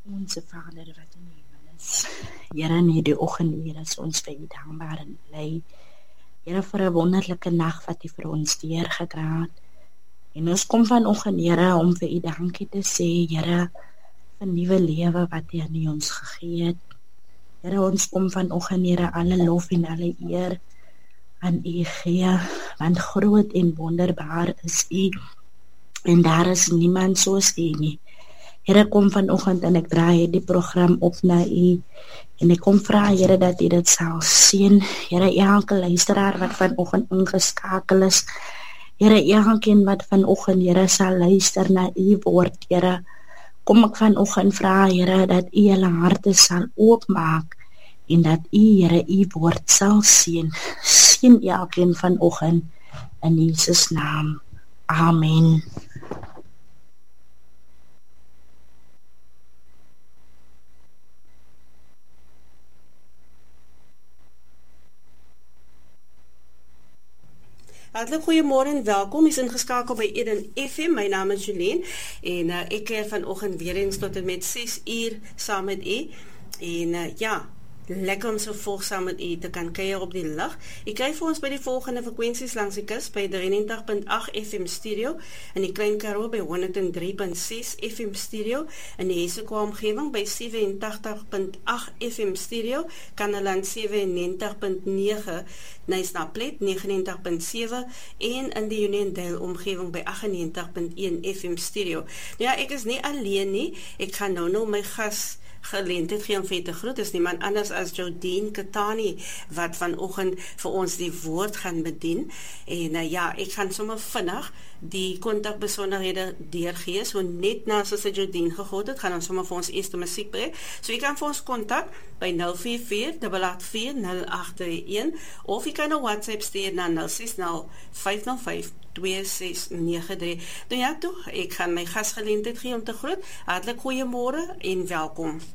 Onze Vader wat in die hemel is, Here, in die oggendure is ons vir U dankbaar en bly. Here, vir 'n wonderlike nag wat U vir ons deurgedra het. En ons kom vanoggend, Here, om vir U dankie te sê, Here, vir nuwe lewe wat U aan ons gegee het. Here, ons kom vanoggend, Here, alle lof en alle eer aan U gee, want groot en wonderbaar is U, en daar is niemand soos U nie. Here, kom vanoggend en ek draai die program op na U, en ek kom vra, Here, dat U dit sal seën. Here, elke luisteraar wat vanoggend ingeskakel is, Here, elkeen wat vanoggend, Here, sal luister na U woord, Here, kom ek vanoggend vra, Here, dat U hulle harte sal oopmaak, en dat U, Here, U woord sal seën. Seën elkeen vanoggend, in Jesus naam. Amen. Hartlik goeiemôre en welkom. Is ingeskakel by Eden FM. My naam is Julien en ek keer vanoggend weer eens tot en met 6 uur saam met u. En ja, lekker om so volg saam met u te kan kuier op die lug. U kry vir ons by die volgende frekwensies langs die kus by 93.8 FM stereo in die Klein Karoo by 103.6 FM stereo in die Hessequa omgewing by 87.8 FM stereo, Kanaland 97.9, Nysnaplet 99.7 en in die Uniondale omgewing by 98.1 FM stereo. Ja, ek is nie alleen nie. Ek gaan nou my gas geleentheid gee om vir te groet. Is niemand anders as Jodine Katani wat vanoggend vir ons die woord gaan bedien. En ja, ek gaan sommer vinnig die kontakbesonderhede deurgee. So net na soos Jodine gegroet het, gaan ons sommer vir ons eerste musiek breek. So jy kan vir ons kontak by 044-884-0831 of jy kan 'n WhatsApp stuur na 060-505-2693. Nou ja, toe, ek gaan my gasgeleentheid gee om te groet. Hartlik goeiemôre en welkom.